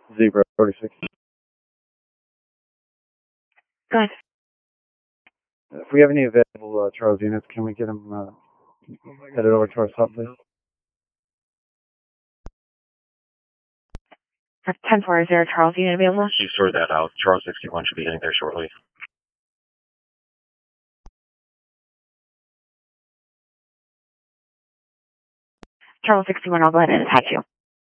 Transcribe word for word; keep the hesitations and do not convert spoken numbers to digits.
Zebra forty-six. Go ahead. If we have any available uh, Charles units, can we get them uh, headed over to our stop, please? ten four zero Charles unit available. You sort that out. Charles sixty-one should be getting there shortly. Charles sixty-one, I'll go ahead and attach you.